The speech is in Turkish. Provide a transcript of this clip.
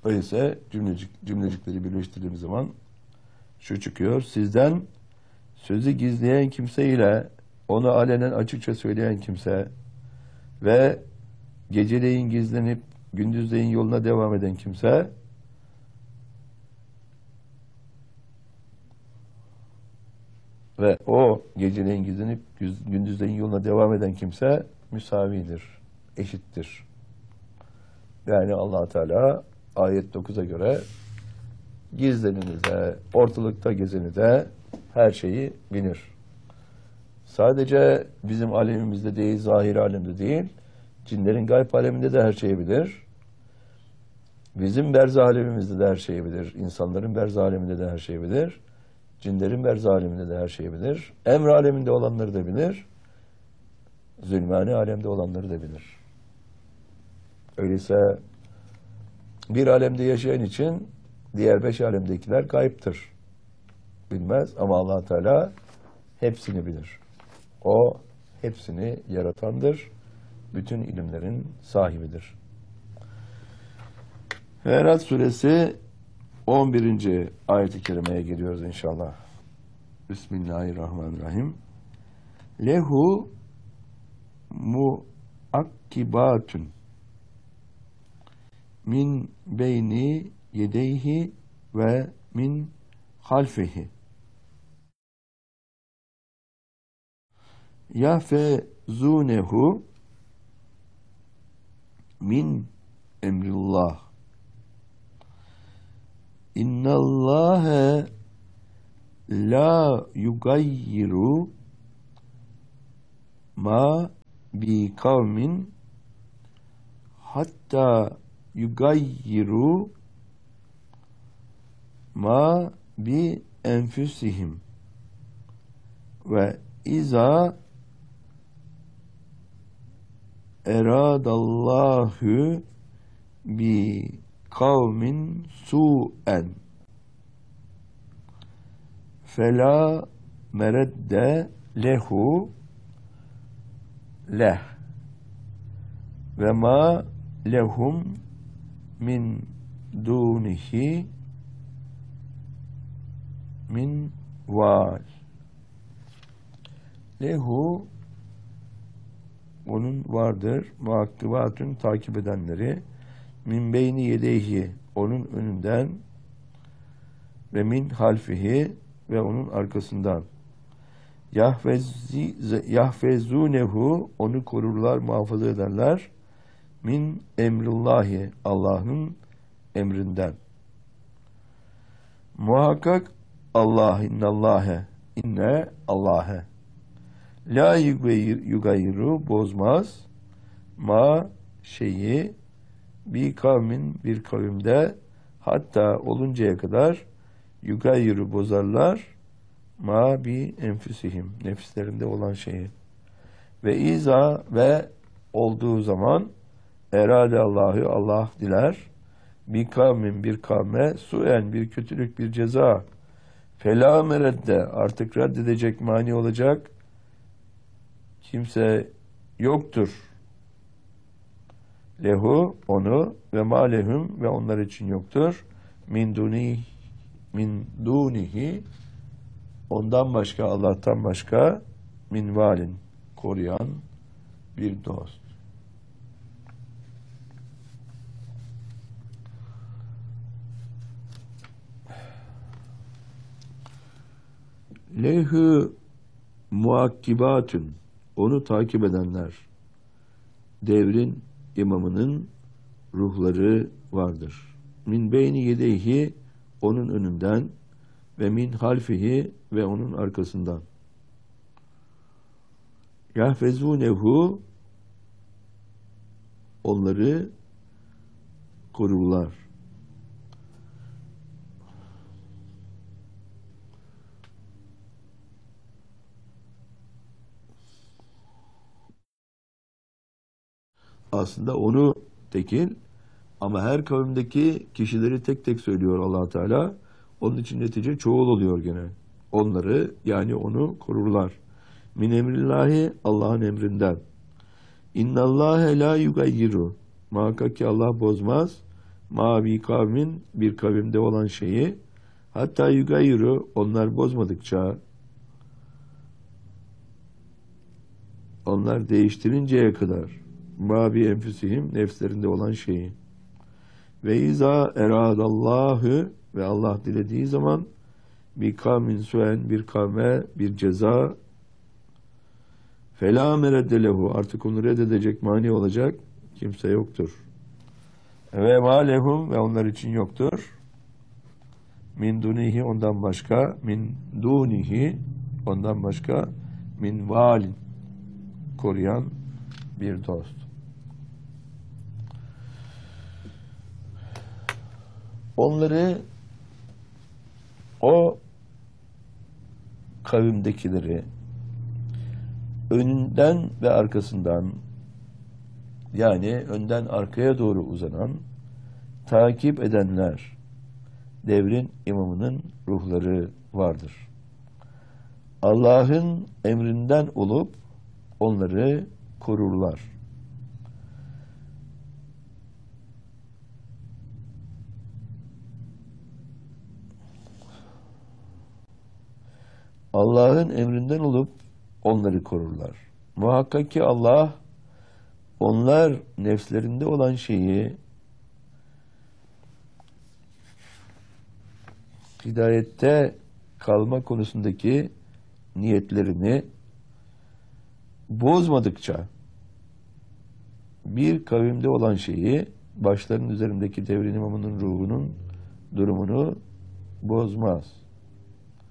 Öyleyse cümlecikleri birleştirdiğimiz zaman şu çıkıyor. Sizden sözü gizleyen kimse ile onu alenen açıkça söyleyen kimse ve geceleyin gizlenip gündüzleyin yoluna devam eden kimse ve o geceleyin gizlenip gündüzleyin yoluna devam eden kimse müsavidir, eşittir. Yani Allah Teala ayet 9'a göre gizlenini de, ortalıkta gezeni de her şeyi bilir. Sadece bizim alemimizde değil, zahir alemde değil, cinlerin gayb aleminde de her şeyi bilir. Bizim berzah alemimizde de her şeyi bilir. İnsanların berzah aleminde de her şeyi bilir. Cinlerin berzah aleminde de her şeyi bilir. Emr aleminde olanları da bilir. Zulmani alemde olanları da bilir. Öyleyse bir alemde yaşayan için diğer 5 alemdekiler gayiptir. Bilmez ama Allah Teala hepsini bilir. O hepsini yaratandır. Bütün ilimlerin sahibidir. Ferhat suresi 11. ayet-i kerimeye geliyoruz inşallah. Bismillahirrahmanirrahim. Lehu muakkibatun min beyni yedeyhi ve min halfihi yahfezunehu min emrillah. İnnallâhe la yugayyiru ma bi kavmin hatta yugayyiru ma bi enfusihim ve iza eradallahu bi kavmin su'en fela meredde lehu leh ve ma lehum min dunihi min val. Lehu onun vardır, muakkibatun takip edenleri, min beyni yedeyhi onun önünden ve min halfihi ve onun arkasından. Yahfezunehu onu korurlar, muhafaza ederler. Min emrillahi Allah'ın emrinden. Muhakkak Allah inne Allah'e la yugayru bozmaz ma şeyi bir kavmin bir kavimde hatta oluncaya kadar yugayru bozarlar ma bi enfusihim nefislerinde olan şeyi ve iza ve olduğu zaman erade Allah'ı Allah diler bir kavmin bir kavme suen bir kötülük bir ceza fela meredde artık reddedecek mani olacak kimse yoktur. Lehu onu ve ma lehum ve onlar için yoktur. Min dunihi ondan başka Allah'tan başka min valin koruyan bir dost. Lehu muakkibatun onu takip edenler devrin imamının ruhları vardır. Min beyni yedeyhi onun önünden ve min halfihi ve onun arkasından. Yahfezunehu onları korurlar. Aslında onu tekil ama her kavimdeki kişileri tek tek söylüyor Allah Teala. Onun için netice çoğul oluyor gene. Onları yani onu korurlar. Min emrillahi Allah'ın emrinden. İnnallâhe la yugayyiru. Muhakkak ki Allah bozmaz. mavi kavmin bir kavimde olan şeyi hatta yugayru onlar bozmadıkça onlar değiştirinceye kadar mavi enfüsihim nefslerinde olan şeyi ve izâ eradallahu ve Allah dilediği zaman bir kavmin suen bir kavme bir ceza felâ meredde lehu artık onu reddedecek mani olacak kimse yoktur. Ve ma lehum ve onlar için yoktur. Min dunihi ondan başka min dunihi ondan başka min valin koruyan bir dost. Onları o kavimdekileri önünden ve arkasından yani önden arkaya doğru uzanan takip edenler devrin imamının ruhları vardır. Allah'ın emrinden olup onları korurlar. Allah'ın emrinden olup onları korurlar. Muhakkak ki Allah onlar nefslerinde olan şeyi hidayette kalma konusundaki niyetlerini bozmadıkça bir kavimde olan şeyi başlarının üzerindeki devrin imamının ruhunun durumunu bozmaz.